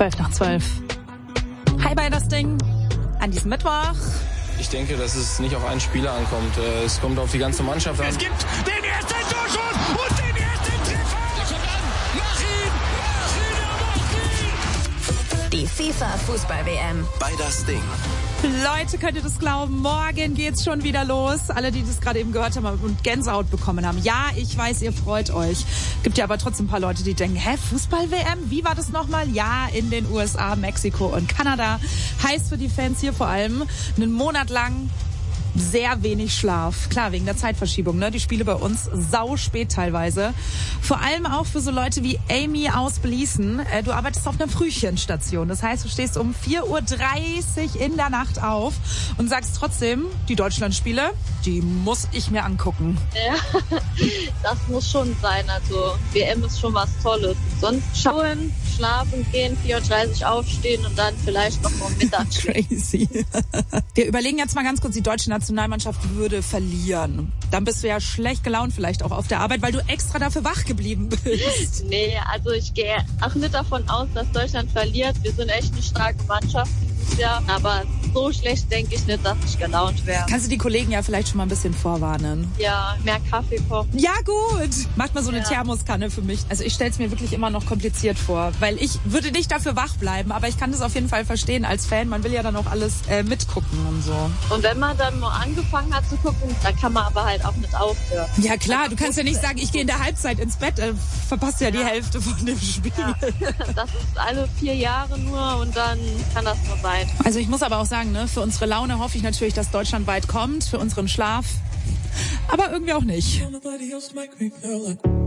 12:12. Hi bei das Ding an diesem Mittwoch. Ich denke, dass es nicht auf einen Spieler ankommt. Es kommt auf die ganze Mannschaft an. Es gibt den ersten Torschuss und den ersten Treffer. Der kommt an. Mach ihn. Die FIFA-Fußball-WM. Bei das Ding. Leute, könnt ihr das glauben? Morgen geht's schon wieder los. Alle, die das gerade eben gehört haben und Gänsehaut bekommen haben. Ja, ich weiß, ihr freut euch. Gibt ja aber trotzdem ein paar Leute, die denken, Fußball-WM? Wie war das nochmal? Ja, in den USA, Mexiko und Kanada. Heißt für die Fans hier vor allem einen Monat lang sehr wenig Schlaf. Klar, wegen der Zeitverschiebung, ne? Die Spiele bei uns sau spät teilweise. Vor allem auch für so Leute wie Amy aus Bliesen. Du arbeitest auf einer Frühchenstation. Das heißt, du stehst um 4:30 Uhr in der Nacht auf und sagst trotzdem, die Deutschlandspiele, die muss ich mir angucken. Ja, das muss schon sein. Also WM ist schon was Tolles. Sonst schauen, schlafen gehen, 4:30 Uhr aufstehen und dann vielleicht noch mal Mittag. Crazy. Wir überlegen jetzt mal ganz kurz, die deutsche Nationalmannschaft würde verlieren. Dann bist du ja schlecht gelaunt vielleicht auch auf der Arbeit, weil du extra dafür wach geblieben bist. Nee, also ich gehe auch nicht davon aus, dass Deutschland verliert. Wir sind echt eine starke Mannschaft dieses Jahr. Aber so schlecht denke ich nicht, dass ich gelaunt wäre. Kannst du die Kollegen ja vielleicht schon mal ein bisschen vorwarnen? Ja, mehr Kaffee kochen. Ja, gut. Macht mal so eine Thermoskanne für mich. Also ich stelle es mir wirklich immer noch kompliziert vor, weil ich würde nicht dafür wach bleiben, aber ich kann das auf jeden Fall verstehen als Fan. Man will ja dann auch alles mitgucken und so. Und wenn man dann mal angefangen hat zu gucken, dann kann man aber halt auch nicht aufhören. Ja klar, du kannst ja nicht sagen, ich gehe in der Halbzeit ins Bett, verpasst ja die Hälfte von dem Spiel. Ja. Das ist alle 4 Jahre nur und dann kann das nur sein. Also ich muss aber auch sagen, ne, für unsere Laune hoffe ich natürlich, dass Deutschland weit kommt, für unseren Schlaf, aber irgendwie auch nicht.